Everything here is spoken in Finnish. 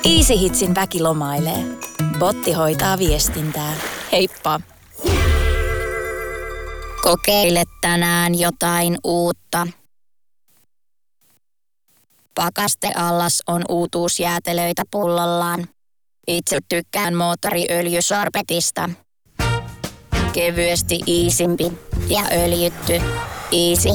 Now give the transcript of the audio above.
Easy Hitsin väki lomailee. Botti hoitaa viestintää. Heippa! Kokeile tänään jotain uutta. Pakasteallas on uutuusjäätelöitä pullollaan. Itse tykkään moottoriöljysorbetista. Kevyesti iisimpi ja öljytty. Easy